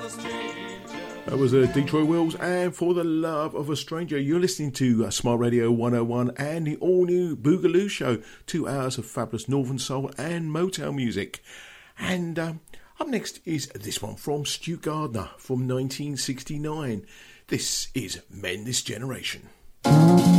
That was Detroit Wills and For the Love of a Stranger. You're listening to Smart Radio 101 and the all-new Boogaloo Show. 2 hours of fabulous Northern Soul and Motown music. And up next is this one from Stu Gardner from 1969. This is Men This Generation.